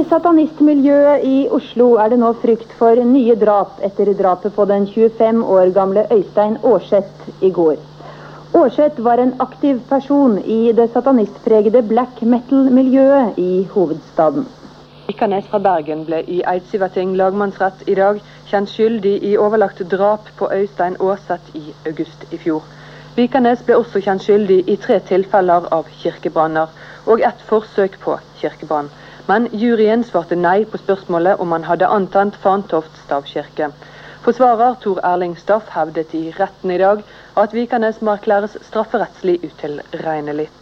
satanistmiljøet i Oslo det nå frykt for nye drap etter drapet på den 25 år gamle Øystein Aarseth i går. Aarseth var en aktiv person i det satanistpregede black metal-miljøet i hovedstaden. Vikanes fra Bergen ble i Eidsivating lagmannsrett i dag kjent skyldig i overlagt drap på Øystein Aarseth i august i fjor. Vikanes ble også kjent skyldig i 3 tilfeller av kirkebranner og et forsøk på kirkebrann. Men juryen svarte nei på spørsmålet om han hadde antent Fantoft stavkirke. Forsvarer Tor Erling Staff hevdet i retten i dag at Vikanes må erklæres strafferettslig utilregnelig.